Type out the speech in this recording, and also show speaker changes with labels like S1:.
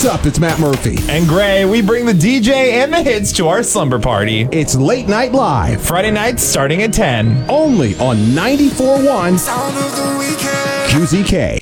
S1: What's up? It's Matt Murphy.
S2: And Gray, we bring the DJ and the hits to our slumber party.
S1: It's Late Night Live.
S2: Friday nights starting at 10.
S1: Only on 94.1 QZK.